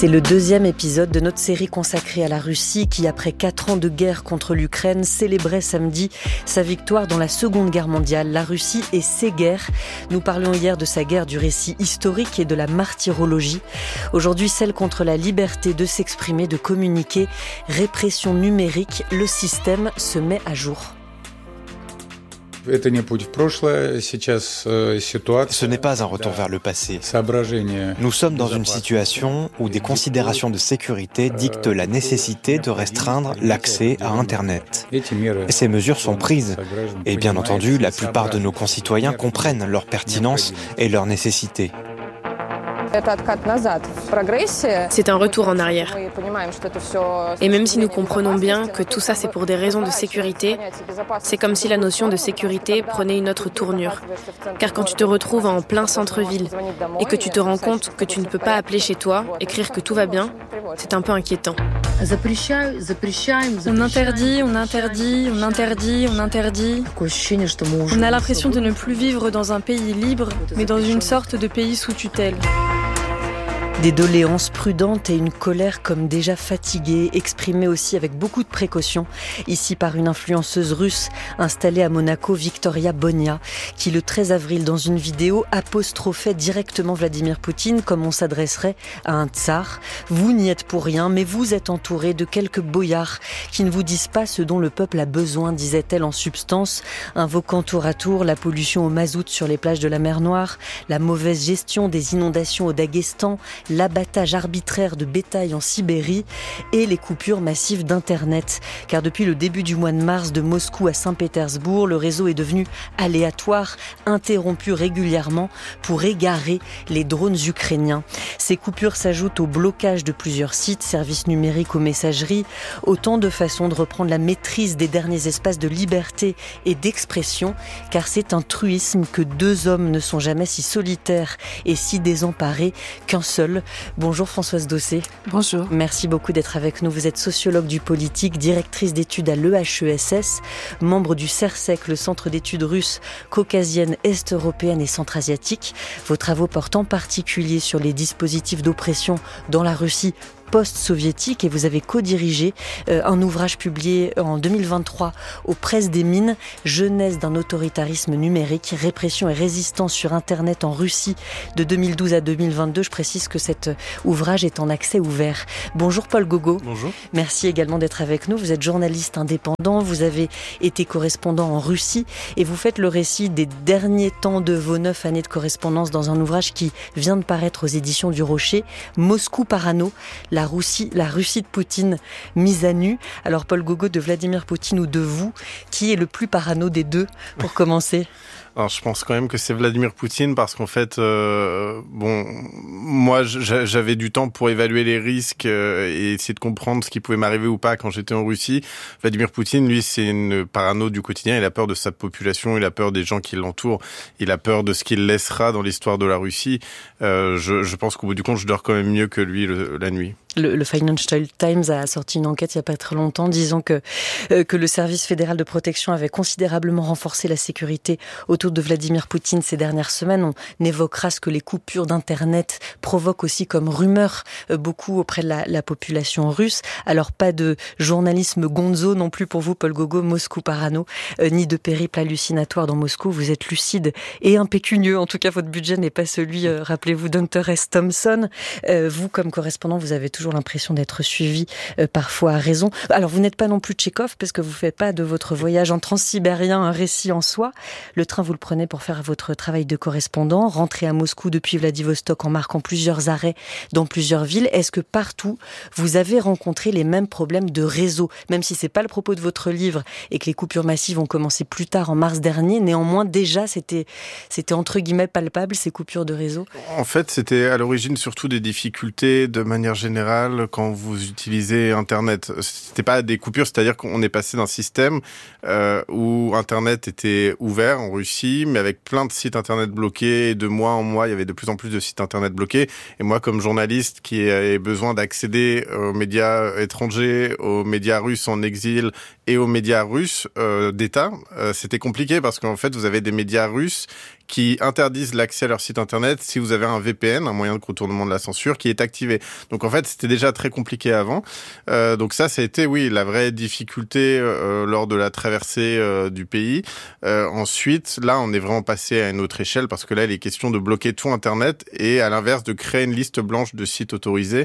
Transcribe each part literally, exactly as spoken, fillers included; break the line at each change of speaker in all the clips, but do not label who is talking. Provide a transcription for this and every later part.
C'est le deuxième épisode de notre série consacrée à la Russie qui, après quatre ans de guerre contre l'Ukraine, célébrait samedi sa victoire dans la Seconde Guerre mondiale. La Russie et ses guerres. Nous parlions hier de sa guerre, du récit historique et de la martyrologie. Aujourd'hui, celle contre la liberté de s'exprimer, de communiquer. Répression numérique, le système se met à jour.
Ce n'est pas un retour vers le passé. Nous sommes dans une situation où des considérations de sécurité dictent la nécessité de restreindre l'accès à Internet. Et ces mesures sont prises. Et bien entendu, la plupart de nos concitoyens comprennent leur pertinence et leur nécessité.
C'est un retour en arrière. Et même si nous comprenons bien que tout ça c'est pour des raisons de sécurité, c'est comme si la notion de sécurité prenait une autre tournure. Car quand tu te retrouves en plein centre-ville et que tu te rends compte que tu ne peux pas appeler chez toi, écrire que tout va bien, c'est un peu inquiétant. On interdit, on interdit, on interdit, on interdit. On a l'impression de ne plus vivre dans un pays libre, mais dans une sorte de pays sous tutelle.
Des doléances prudentes et une colère comme déjà fatiguée, exprimée aussi avec beaucoup de précautions, ici par une influenceuse russe installée à Monaco, Victoria Bonia, qui le treize avril, dans une vidéo, apostrophait directement Vladimir Poutine comme on s'adresserait à un tsar. Vous n'y êtes pour rien, mais vous êtes entouré de quelques boyards qui ne vous disent pas ce dont le peuple a besoin, disait-elle en substance, invoquant tour à tour la pollution au mazout sur les plages de la mer Noire, la mauvaise gestion des inondations au Daghestan, l'abattage arbitraire de bétail en Sibérie et les coupures massives d'Internet. Car depuis le début du mois de mars, de Moscou à Saint-Pétersbourg, le réseau est devenu aléatoire, interrompu régulièrement pour égarer les drones ukrainiens. Ces coupures s'ajoutent au blocage de plusieurs sites, services numériques aux messageries, autant de façons de reprendre la maîtrise des derniers espaces de liberté et d'expression, car c'est un truisme que deux hommes ne sont jamais si solitaires et si désemparés qu'un seul. Bonjour Françoise Dossé.
Bonjour.
Merci beaucoup d'être avec nous. Vous êtes sociologue du politique, directrice d'études à l'E H E S S, membre du CERSEC, le Centre d'études russes, caucasiennes, est-européennes et centra-asiatiques. Vos travaux portent en particulier sur les dispositifs d'oppression dans la Russie post-soviétique et vous avez co-dirigé euh, un ouvrage publié en deux mille vingt-trois aux Presses des Mines, Genèse d'un autoritarisme numérique, répression et résistance sur Internet en Russie de deux mille douze à deux mille vingt-deux. Je précise que cet ouvrage est en accès ouvert. Bonjour Paul Gogo.
Bonjour.
Merci également d'être avec nous. Vous êtes journaliste indépendant, vous avez été correspondant en Russie et vous faites le récit des derniers temps de vos neuf années de correspondance dans un ouvrage qui vient de paraître aux éditions du Rocher, Moscou Parano, la La Russie, la Russie de Poutine mise à nu. Alors Paul Gogo, de Vladimir Poutine ou de vous, qui est le plus parano des deux pour commencer?
Alors, je pense quand même que c'est Vladimir Poutine parce qu'en fait, euh, bon, moi, j'avais du temps pour évaluer les risques euh, et essayer de comprendre ce qui pouvait m'arriver ou pas quand j'étais en Russie. Vladimir Poutine, lui, c'est une parano du quotidien. Il a peur de sa population, il a peur des gens qui l'entourent, il a peur de ce qu'il laissera dans l'histoire de la Russie. Euh, je, je pense qu'au bout du compte, je dors quand même mieux que lui le, la nuit.
Le, le Financial Times a sorti une enquête il n'y a pas très longtemps disant que, euh, que le service fédéral de protection avait considérablement renforcé la sécurité autour de Vladimir Poutine ces dernières semaines. On évoquera ce que les coupures d'Internet provoquent aussi comme rumeur euh, beaucoup auprès de la, la population russe. Alors pas de journalisme gonzo non plus pour vous, Paul Gogo, Moscou Parano, euh, ni de périple hallucinatoire dans Moscou. Vous êtes lucide et impécunieux. En tout cas, votre budget n'est pas celui, euh, rappelez-vous, d'Hunter S. Thompson. Euh, vous, comme correspondant, vous avez toujours toujours l'impression d'être suivi, euh, parfois à raison. Alors, vous n'êtes pas non plus Tchekhov, parce que vous ne faites pas de votre voyage en transsibérien un récit en soi. Le train, vous le prenez pour faire votre travail de correspondant, rentrer à Moscou depuis Vladivostok en marquant plusieurs arrêts dans plusieurs villes. Est-ce que partout, vous avez rencontré les mêmes problèmes de réseau? Même si ce n'est pas le propos de votre livre et que les coupures massives ont commencé plus tard, en mars dernier, néanmoins, déjà, c'était, c'était entre guillemets palpable, ces coupures de réseau?
En fait, c'était à l'origine surtout des difficultés de manière générale quand vous utilisez Internet. C'était pas des coupures, c'est-à-dire qu'on est passé d'un système euh, où Internet était ouvert en Russie, mais avec plein de sites Internet bloqués. Et de mois en mois, il y avait de plus en plus de sites Internet bloqués. Et moi, comme journaliste qui avait besoin d'accéder aux médias étrangers, aux médias russes en exil et aux médias russes euh, d'État, euh, c'était compliqué parce qu'en fait, vous avez des médias russes qui interdisent l'accès à leur site internet si vous avez un V P N, un moyen de contournement de la censure, qui est activé. Donc en fait, c'était déjà très compliqué avant. Euh, donc ça, ça a été, oui, la vraie difficulté euh, lors de la traversée euh, du pays. Euh, ensuite, là, on est vraiment passé à une autre échelle parce que là, il est question de bloquer tout Internet et à l'inverse de créer une liste blanche de sites autorisés.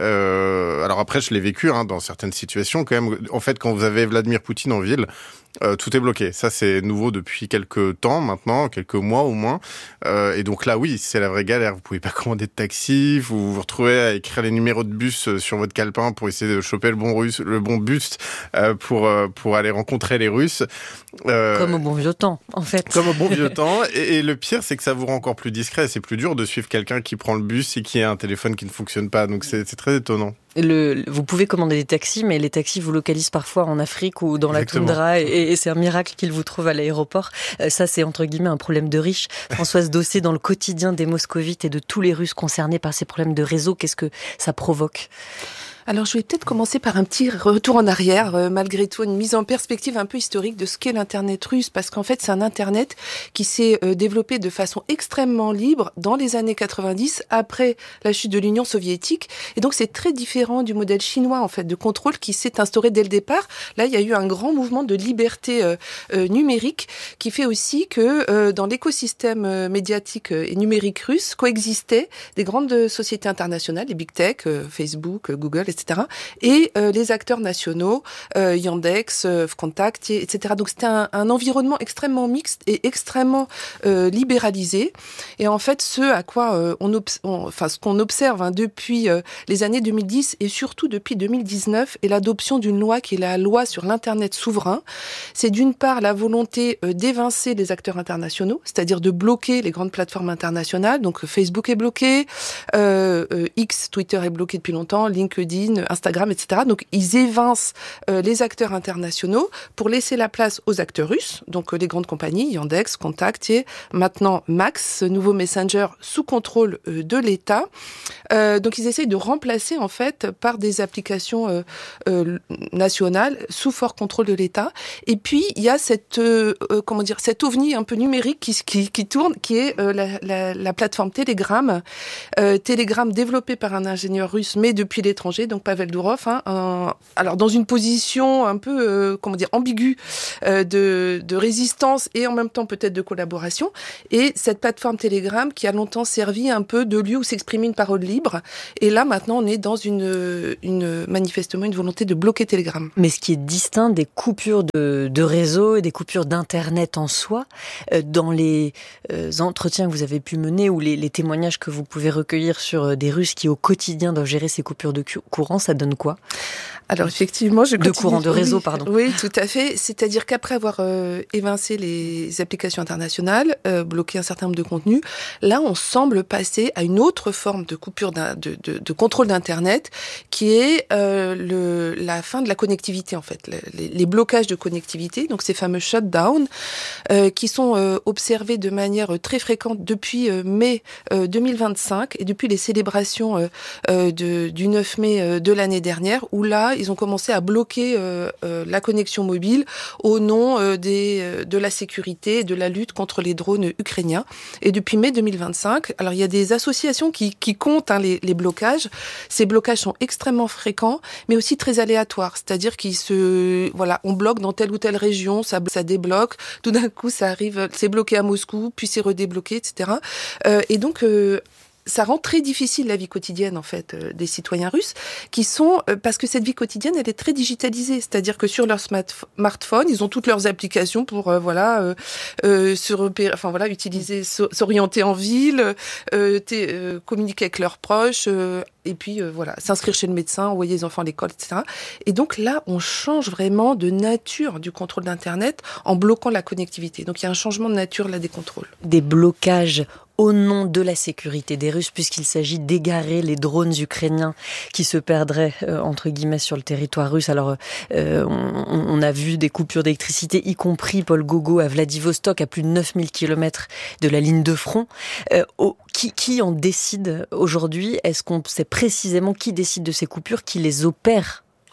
Euh, alors après, je l'ai vécu hein, dans certaines situations quand même. En fait, quand vous avez Vladimir Poutine en ville, Euh, tout est bloqué. Ça, c'est nouveau depuis quelques temps maintenant, quelques mois au moins. Euh, et donc là, oui, c'est la vraie galère. Vous pouvez pas commander de taxi, vous vous retrouvez à écrire les numéros de bus sur votre calepin pour essayer de choper le bon russe, le bon bus euh, pour euh, pour aller rencontrer les Russes.
Euh, comme au bon vieux temps, en fait.
Comme au bon vieux temps. Et, et le pire, c'est que ça vous rend encore plus discret. C'est plus dur de suivre quelqu'un qui prend le bus et qui a un téléphone qui ne fonctionne pas. Donc c'est, c'est très étonnant.
Le, vous pouvez commander des taxis, mais les taxis vous localisent parfois en Afrique ou dans Exactement. la toundra, et, et c'est un miracle qu'ils vous trouvent à l'aéroport. Euh, ça, c'est entre guillemets un problème de riches. Françoise Dossé, dans le quotidien des moscovites et de tous les Russes concernés par ces problèmes de réseau, qu'est-ce que ça provoque ?
Alors, je vais peut-être commencer par un petit retour en arrière, euh, malgré tout, une mise en perspective un peu historique de ce qu'est l'Internet russe, parce qu'en fait, c'est un Internet qui s'est euh, développé de façon extrêmement libre dans les années quatre-vingt-dix, après la chute de l'Union soviétique. Et donc, c'est très différent du modèle chinois, en fait, de contrôle qui s'est instauré dès le départ. Là, il y a eu un grand mouvement de liberté euh, euh, numérique qui fait aussi que euh, dans l'écosystème euh, médiatique euh, et numérique russe coexistaient des grandes sociétés internationales, les big tech, euh, Facebook, euh, Google, et cetera, et euh, les acteurs nationaux, euh, Yandex, euh, Contact, et cetera. Donc c'était un, un environnement extrêmement mixte et extrêmement euh, libéralisé. Et en fait, ce à quoi euh, on, obs- on, enfin ce qu'on observe hein, depuis euh, les années deux mille dix et surtout depuis deux mille dix-neuf, est l'adoption d'une loi qui est la loi sur l'internet souverain. C'est d'une part la volonté euh, d'évincer les acteurs internationaux, c'est-à-dire de bloquer les grandes plateformes internationales. Donc Facebook est bloqué, euh, euh, X, Twitter est bloqué depuis longtemps, LinkedIn, Instagram, et cetera. Donc, ils évincent euh, les acteurs internationaux pour laisser la place aux acteurs russes, donc euh, les grandes compagnies, Yandex, Contact, et maintenant Max, ce nouveau messenger sous contrôle euh, de l'État. Euh, donc, ils essayent de remplacer, en fait, par des applications euh, euh, nationales sous fort contrôle de l'État. Et puis, il y a cette, euh, euh, comment dire, cet ovni un peu numérique qui, qui, qui tourne, qui est euh, la, la, la plateforme Telegram. Euh, Telegram développé par un ingénieur russe, mais depuis l'étranger, donc Pavel Durov, hein, un, alors dans une position un peu, euh, comment dire, ambiguë euh, de, de résistance et en même temps peut-être de collaboration. Et cette plateforme Telegram qui a longtemps servi un peu de lieu où s'exprimait une parole libre. Et là, maintenant, on est dans une, une manifestement une volonté de bloquer Telegram.
Mais ce qui est distinct des coupures de, de réseau et des coupures d'Internet en soi, euh, dans les euh, entretiens que vous avez pu mener ou les, les témoignages que vous pouvez recueillir sur des Russes qui au quotidien doivent gérer ces coupures de courant, ça donne quoi ?
Alors effectivement, je continue.
De courant de réseau,
oui,
pardon.
Oui, tout à fait. C'est-à-dire qu'après avoir euh, évincé les applications internationales, euh, bloqué un certain nombre de contenus, là, on semble passer à une autre forme de coupure de, de, de contrôle d'Internet, qui est euh, le, la fin de la connectivité, en fait, les, les blocages de connectivité, donc ces fameux shutdowns, euh, qui sont euh, observés de manière très fréquente depuis euh, mai euh, deux mille vingt-cinq et depuis les célébrations euh, euh, de, du neuf mai euh, de l'année dernière, où là, ils ont commencé à bloquer euh, euh, la connexion mobile au nom euh, des, euh, de la sécurité et de la lutte contre les drones ukrainiens. Et depuis mai deux mille vingt-cinq, alors il y a des associations qui, qui comptent hein, les, les blocages. Ces blocages sont extrêmement fréquents, mais aussi très aléatoires. C'est-à-dire qu'ils se, voilà, on bloque dans telle ou telle région, ça, ça débloque. Tout d'un coup, ça arrive, c'est bloqué à Moscou, puis c'est redébloqué, et cetera. Euh, et donc euh, ça rend très difficile la vie quotidienne en fait euh, des citoyens russes qui sont euh, parce que cette vie quotidienne elle est très digitalisée, c'est-à-dire que sur leur smartphone ils ont toutes leurs applications pour euh, voilà euh, euh, se repérer, enfin voilà utiliser so, s'orienter en ville, euh, t- euh, communiquer avec leurs proches. Euh, Et puis, euh, voilà, s'inscrire chez le médecin, envoyer les enfants à l'école, et cetera. Et donc là, on change vraiment de nature du contrôle d'Internet en bloquant la connectivité. Donc il y a un changement de nature là des contrôles.
Des blocages au nom de la sécurité des Russes, puisqu'il s'agit d'égarer les drones ukrainiens qui se perdraient, euh, entre guillemets, sur le territoire russe. Alors, euh, on, on a vu des coupures d'électricité, y compris Paul Gogo à Vladivostok, à plus de neuf mille kilomètres de la ligne de front. Euh, au, qui, qui en décide aujourd'hui ? Est-ce qu'on sait précisément qui décide de ces coupures, qui les opère aussi ?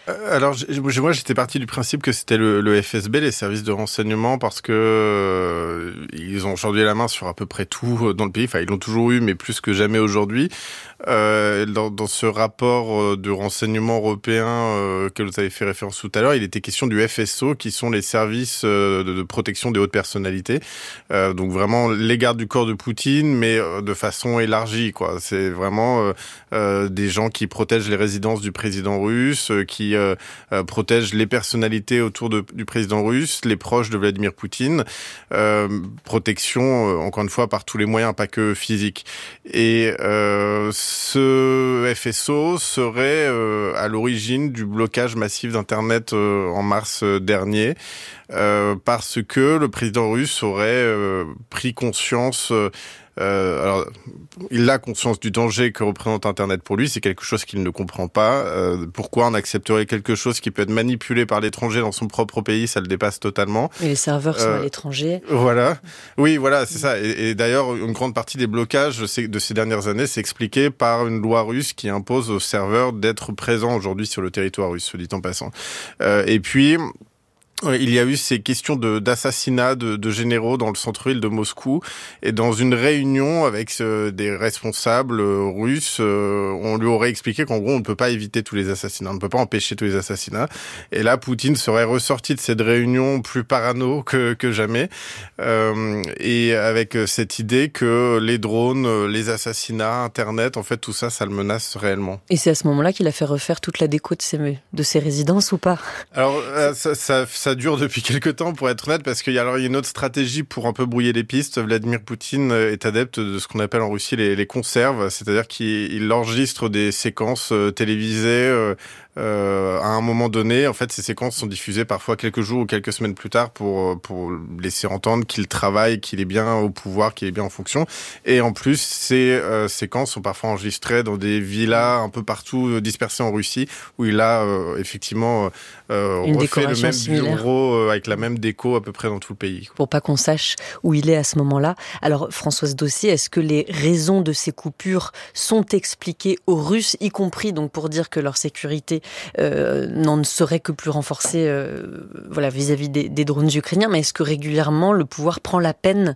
Alors, moi, j'étais parti du principe que c'était le, le F S B, les services de renseignement, parce que euh, ils ont aujourd'hui la main sur à peu près tout dans le pays. Enfin, ils l'ont toujours eu, mais plus que jamais aujourd'hui. Euh, dans, dans ce rapport de renseignement européen euh, que vous avez fait référence tout à l'heure, il était question du F S O, qui sont les services euh, de, de protection des hautes personnalités. Euh, donc vraiment les gardes du corps de Poutine, mais euh, de façon élargie, quoi. C'est vraiment euh, euh, des gens qui protègent les résidences du président russe, euh, qui euh, euh, protègent les personnalités autour de, du président russe, les proches de Vladimir Poutine. Euh, protection, euh, encore une fois, par tous les moyens, pas que physiques. Et euh, ce F S O serait euh, à l'origine du blocage massif d'Internet euh, en mars dernier, euh, parce que le président russe aurait euh, pris conscience... Euh, Euh, alors, il a conscience du danger que représente Internet pour lui, c'est quelque chose qu'il ne comprend pas. Euh, pourquoi on accepterait quelque chose qui peut être manipulé par l'étranger dans son propre pays, ça le dépasse totalement.
Et les serveurs sont euh, à l'étranger.
Voilà. Oui, voilà, c'est ça. Et, et d'ailleurs, une grande partie des blocages de ces dernières années s'est expliquée par une loi russe qui impose aux serveurs d'être présents aujourd'hui sur le territoire russe, soit dit en passant. Euh, et puis... Il y a eu ces questions de, d'assassinat de, de généraux dans le centre-ville de Moscou, et dans une réunion avec euh, des responsables euh, russes, euh, on lui aurait expliqué qu'en gros on ne peut pas éviter tous les assassinats, on ne peut pas empêcher tous les assassinats. Et là, Poutine serait ressorti de cette réunion plus parano que, que jamais, euh, et avec cette idée que les drones, les assassinats, Internet, en fait tout ça, ça le menace réellement.
Et c'est à ce moment-là qu'il a fait refaire toute la déco de ses, de ses résidences ou pas ?
Alors euh, ça, ça, ça dure depuis quelques temps, pour être honnête, parce qu'il y a alors il y a une autre stratégie pour un peu brouiller les pistes. Vladimir Poutine est adepte de ce qu'on appelle en Russie les, les conserves, c'est-à-dire qu'il il enregistre des séquences télévisées euh, euh, à un moment donné. En fait, ces séquences sont diffusées parfois quelques jours ou quelques semaines plus tard pour pour laisser entendre qu'il travaille, qu'il est bien au pouvoir, qu'il est bien en fonction. Et en plus, ces euh, séquences sont parfois enregistrées dans des villas un peu partout dispersées en Russie, où il a euh, effectivement euh,
Une
refait le même
similaire.
bureau euh, avec la même déco à peu près dans tout le pays.
Pour pas qu'on sache où il est à ce moment-là. Alors, Françoise Dossier, est-ce que les raisons de ces coupures sont expliquées aux Russes, y compris donc pour dire que leur sécurité euh, n'en serait que plus renforcée euh, voilà, vis-à-vis des, des drones ukrainiens, mais est-ce que régulièrement le pouvoir prend la peine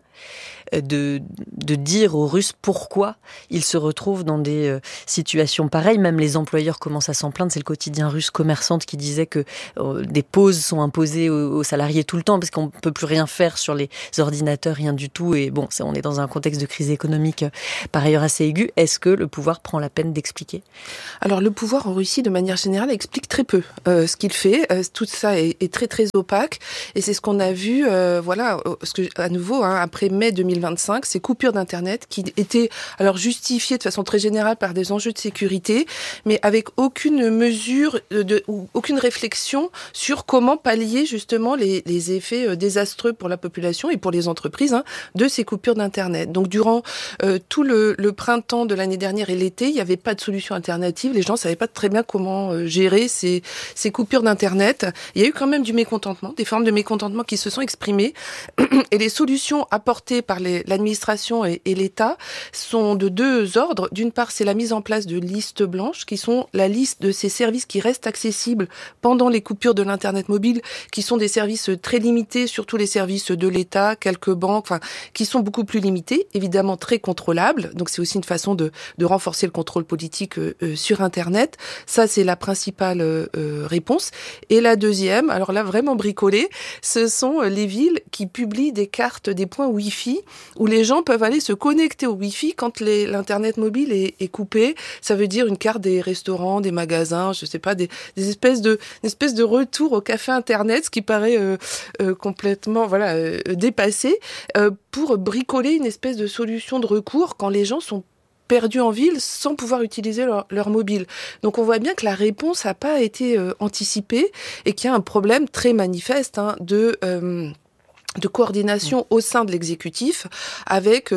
de, de dire aux Russes pourquoi ils se retrouvent dans des euh, situations pareilles? Même les employeurs commencent à s'en plaindre. C'est le quotidien russe Commerçante qui disait que euh, des pauses sont imposées aux, aux salariés tout le temps parce qu'on ne peut plus rien faire sur les ordinateurs, rien du tout. Et bon, ça, on est dans un contexte de crise économique euh, par ailleurs assez aigu. Est-ce que le pouvoir prend la peine d'expliquer?
Alors le pouvoir en Russie, de manière générale, explique très peu euh, ce qu'il fait. Euh, tout ça est, est très très opaque. Et c'est ce qu'on a vu, euh, voilà, parce que à nouveau, hein, après mai deux mille vingt-cinq, ces coupures d'Internet qui étaient alors justifiées de façon très générale par des enjeux de sécurité, mais avec aucune mesure de, de, ou aucune réflexion sur comment pallier justement les, les effets désastreux pour la population et pour les entreprises hein, de ces coupures d'Internet. Donc durant euh, tout le, le printemps de l'année dernière et l'été, il n'y avait pas de solution alternative. Les gens ne savaient pas très bien comment euh, gérer ces, ces coupures d'Internet. Il y a eu quand même du mécontentement, des formes de mécontentement qui se sont exprimées. Et les solutions apportées par les, l'administration et, et l'État sont de deux ordres. D'une part, c'est la mise en place de listes blanches, qui sont la liste de ces services qui restent accessibles pendant les coupures de l'Internet mobile, qui sont des services très limités, surtout les services de l'État, quelques banques, enfin, qui sont beaucoup plus limités, évidemment très contrôlables. Donc c'est aussi une façon de, de renforcer le contrôle politique euh, sur Internet. Ça, c'est la principale euh, réponse. Et la deuxième, alors là, vraiment bricolée, ce sont les villes qui publient des cartes des points Wi-Fi où les gens peuvent aller se connecter au Wi-Fi quand les, l'Internet mobile est, est coupé. Ça veut dire une carte des restaurants, des magasins, je sais pas, des, des espèces de, une espèce de retour au café Internet, ce qui paraît euh, euh, complètement voilà euh, dépassé, euh, pour bricoler une espèce de solution de recours quand les gens sont perdus en ville sans pouvoir utiliser leur, leur mobile. Donc on voit bien que la réponse n'a pas été euh, anticipée et qu'il y a un problème très manifeste hein, de... Euh, de coordination au sein de l'exécutif avec euh,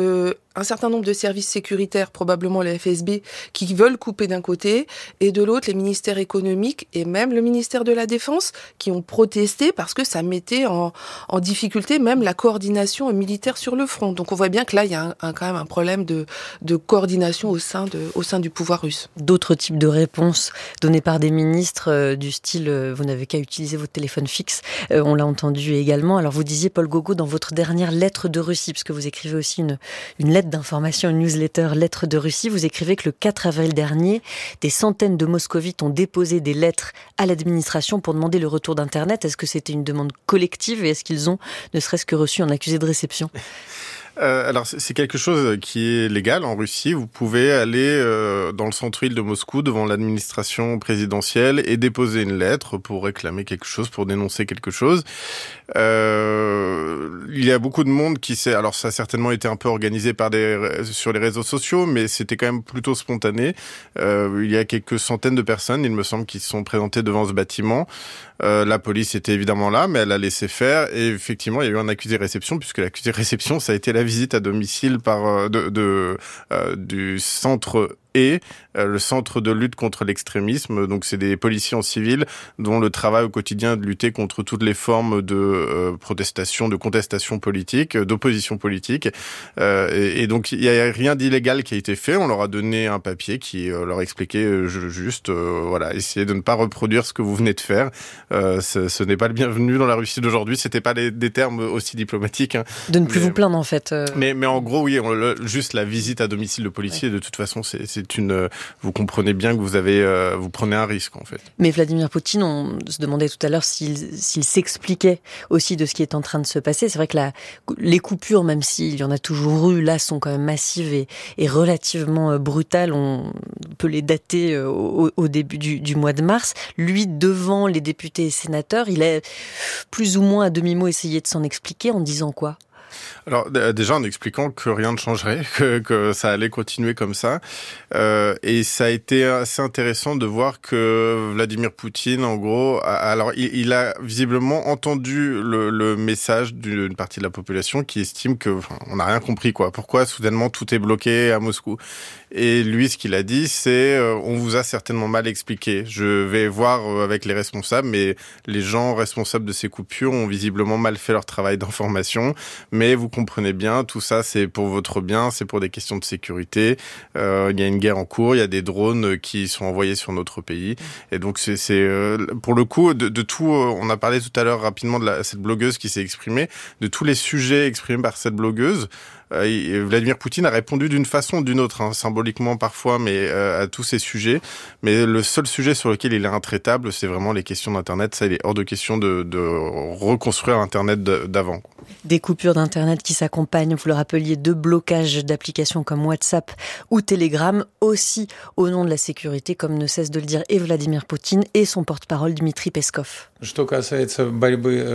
un certain nombre de services sécuritaires, probablement les F S B, qui veulent couper d'un côté, et de l'autre, les ministères économiques et même le ministère de la Défense, qui ont protesté parce que ça mettait en, en difficulté même la coordination militaire sur le front. Donc on voit bien que là, il y a un, un, quand même un problème de, de coordination au sein, de, au sein du pouvoir russe.
D'autres types de réponses données par des ministres euh, du style euh, « vous n'avez qu'à utiliser votre téléphone fixe euh, », on l'a entendu également. Alors vous disiez, Paul Gogo, dans votre dernière lettre de Russie, parce que vous écrivez aussi une, une lettre d'information, une newsletter Lettres de Russie, vous écrivez que le quatre avril dernier, des centaines de moscovites ont déposé des lettres à l'administration pour demander le retour d'Internet. Est-ce que c'était une demande collective et est-ce qu'ils ont ne serait-ce que reçu un accusé de réception ?
Euh, alors c'est quelque chose qui est légal en Russie. Vous pouvez aller euh, dans le centre-ville de Moscou devant l'administration présidentielle et déposer une lettre pour réclamer quelque chose, pour dénoncer quelque chose. Euh, il y a beaucoup de monde qui s'est... Alors ça a certainement été un peu organisé par des sur les réseaux sociaux, mais c'était quand même plutôt spontané. Euh, il y a quelques centaines de personnes, il me semble, qui se sont présentées devant ce bâtiment. Euh, la police était évidemment là, mais elle a laissé faire. Et effectivement, il y a eu un accusé de réception, puisque l'accusé de réception, ça a été la visite à domicile par de, de euh, du centre et euh, le centre de lutte contre l'extrémisme. Donc c'est des policiers en civil dont le travail au quotidien est de lutter contre toutes les formes de euh, protestation, de contestation politique, d'opposition politique. Euh, et, et donc il y a rien d'illégal qui a été fait. On leur a donné un papier qui euh, leur expliquait euh, juste, euh, voilà, essayez de ne pas reproduire ce que vous venez de faire. Euh, ce, ce n'est pas le bienvenu dans la Russie d'aujourd'hui. C'était pas les, des termes aussi diplomatiques. Hein.
De ne plus mais, vous plaindre en fait. Euh...
Mais, mais en gros, oui, on, le, juste la visite à domicile de policier, ouais. De toute façon, c'est, c'est C'est une, vous comprenez bien que vous avez, euh, vous prenez un risque en fait.
Mais Vladimir Poutine, on se demandait tout à l'heure s'il, s'il s'expliquait aussi de ce qui est en train de se passer. C'est vrai que la, les coupures, même s'il y en a toujours eu, là, sont quand même massives et, et relativement brutales. On peut les dater au, au début du, du mois de mars. Lui, devant les députés et sénateurs, il a plus ou moins à demi-mot essayé de s'en expliquer en disant quoi ?
Alors déjà en expliquant que rien ne changerait, que, que ça allait continuer comme ça, euh, et ça a été assez intéressant de voir que Vladimir Poutine, en gros, a, alors il, il a visiblement entendu le, le message d'une partie de la population qui estime que enfin, on n'a rien compris quoi. Pourquoi soudainement tout est bloqué à Moscou ? Et lui, ce qu'il a dit, c'est euh, on vous a certainement mal expliqué. Je vais voir euh, avec les responsables, mais les gens responsables de ces coupures ont visiblement mal fait leur travail d'information. Mais vous comprenez bien, tout ça, c'est pour votre bien, c'est pour des questions de sécurité. Euh, il y a une guerre en cours, il y a des drones qui sont envoyés sur notre pays. Et donc, c'est, c'est euh, pour le coup, de, de tout, euh, on a parlé tout à l'heure rapidement de la, cette blogueuse qui s'est exprimée, de tous les sujets exprimés par cette blogueuse. Euh, Vladimir Poutine a répondu d'une façon ou d'une autre, hein, symboliquement parfois, mais euh, à tous ces sujets. Mais le seul sujet sur lequel il est intraitable, c'est vraiment les questions d'Internet. Ça, il est hors de question de, de reconstruire Internet d'avant.
Des coupures d'Internet qui s'accompagnent, vous le rappeliez, de blocages d'applications comme WhatsApp ou Telegram, aussi au nom de la sécurité, comme ne cesse de le dire et Vladimir Poutine et son porte-parole Dmitri Peskov.